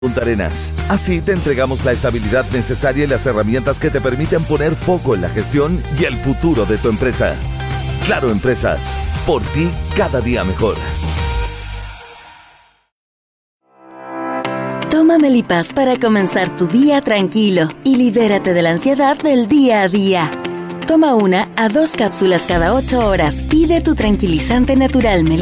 Punta Arenas. Así te entregamos la estabilidad necesaria y las herramientas que te permiten poner foco en la gestión y el futuro de tu empresa. Claro Empresas, por ti cada día mejor. Toma Melipaz para comenzar tu día tranquilo y libérate de la ansiedad del día a día. Toma 1 a 2 cápsulas cada 8 horas. Pide tu tranquilizante natural Melipaz